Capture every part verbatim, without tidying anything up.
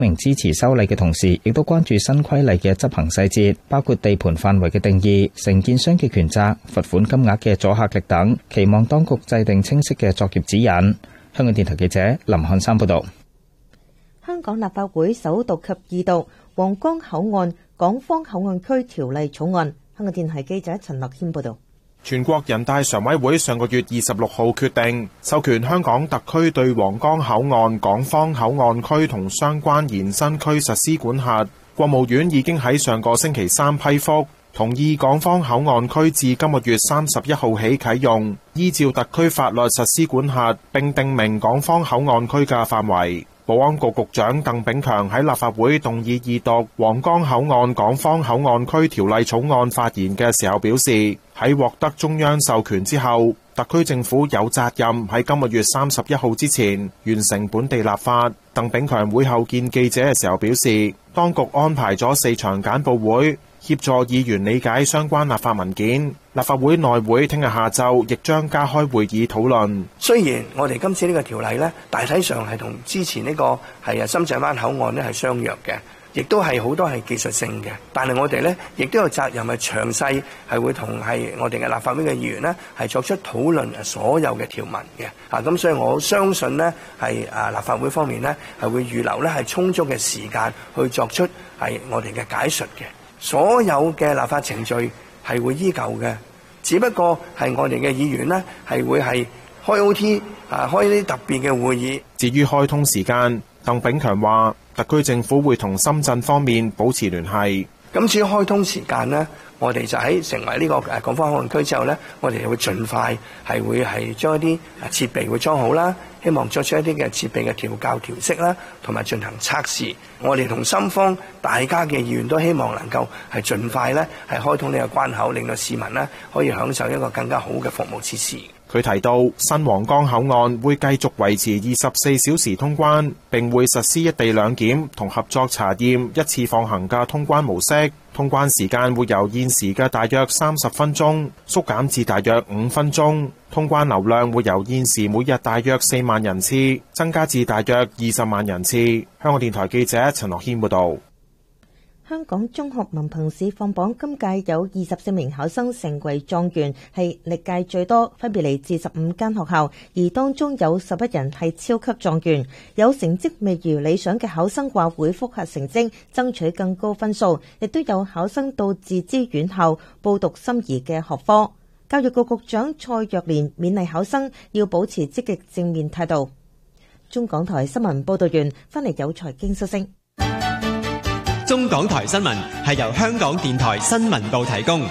明支持修例嘅同時，亦都關注新規例嘅執行細節，包括地盤範圍嘅定義、承建商嘅權責、罰款金額嘅阻嚇力等，期望當局制定清晰嘅作業指引。香港電台記者林漢山報道。 香港立法會首讀及二讀皇崗口岸港方口岸區條例草案。香港電台記者陳樂謙報道。 全國人大常委會上個月二十六號決定，授權香港特區對皇崗口岸港方口岸區同相關延伸區實施管轄。國務院已經喺上個星期三批覆，同意港方口岸區自今個月三十一號起啟用，依照特區法律實施管轄，並定明港方口岸區嘅範圍。保安局局長鄧炳強喺立法會動議二讀皇崗口岸港方口岸區條例草案發言嘅時候表示，喺獲得中央授權之後，特區政府有責任喺今個月三十一號之前完成本地立法。鄧炳強會後見記者嘅時候表示，當局安排咗四場簡報會，協助議員理解相關立法文件。立法會內會聽日下晝亦將加開會議討論。 雖然我哋今次呢個條例呢，大體上係同之前呢個係啊深圳灣口岸呢係相若嘅，亦都係好多係技術性嘅，但係我哋呢亦都有責任係詳細係會同係我哋嘅立法會嘅議員呢係作出討論所有嘅條文嘅。啊，咁所以我相信呢係啊立法會方面呢係會預留呢係充足嘅時間去作出係我哋嘅解述嘅。所有嘅立法程序係會依舊嘅，只不過係我哋嘅議員呢係會係開 O T 啊，開啲特別嘅會議。 至於開通時間，鄧炳強話特區政府會同深圳方面保持聯繫。 咁至於開通時間呢，我哋就喺成為呢個誒港方口岸區之後呢，我哋會盡快係會係將一啲設備會裝好啦，希望作出一啲嘅設備嘅調校調適啦，同埋進行測試。我哋同深方大家嘅議員都希望能夠係盡快呢係開通呢個關口，令到市民呢可以享受一個更加好嘅服務設施。 佢提到，新皇崗口岸會繼續維持二十四小時通關，並會實施一地兩檢同合作查驗一次放行嘅通關模式。通關時間會由現時嘅大約三十分鐘縮減至大約五分鐘。通關流量會由現時每日大約四萬人次增加至大約二十萬人次。香港電台記者陳樂軒報導。 香港中學文憑試放榜，今屆有二十四名考生成為狀元，係歷屆最多，分別嚟自十五間學校，而當中有十一人係超級狀元。有成績未如理想嘅考生話會複核成績，爭取更高分數，亦都有考生到自資院校報讀心儀嘅學科。教育局局長蔡若蓮勉勵考生要保持積極正面態度。中港台新聞報道完，翻嚟有財經消息。 中港台新聞係由香港電台新聞部提供。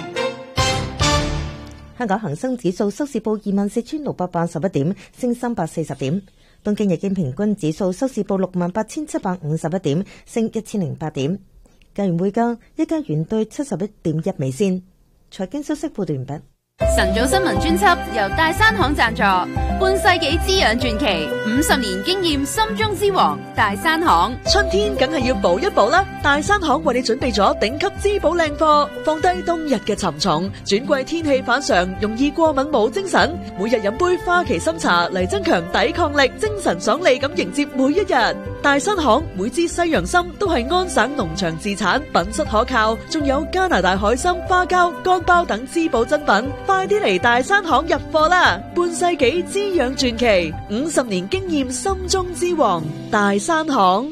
香港恒生指數收市報二萬四千六百八十一點，升三百四十點。東京日經平均指數收市報六萬八千七百五十一點，升一千零八點。加元匯價，一加元兌七十一點一美仙。財經消息報道完畢。 晨早新聞專輯由大山行贊助，半世紀滋養傳奇，五十年經驗，心中之王大山行。 春天梗係要補一補啦，大山行為你準備咗頂級滋補靚貨，放低冬日嘅沉重，轉季天氣反常，容易過敏冇精神，每日飲杯花旗參茶嚟增強抵抗力，精神爽利咁迎接每一日。大山行每支西洋參都係安省農場自產，品質可靠，仲有加拿大海參、花膠、乾包等滋補珍品。快啲嚟大山行入貨啦！半世紀滋養傳奇，五十年經驗，心中之王，大山行。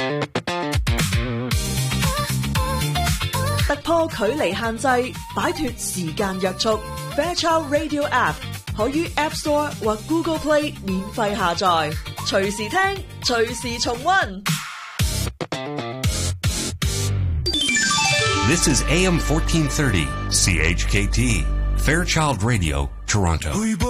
突破距離限制，擺脫時間約束。Fairchild Radio App 可於 App Store 或 Google Play 免費下載，隨時聽，隨時重溫。 This is A M fourteen thirty C H K T Fairchild Radio, Toronto.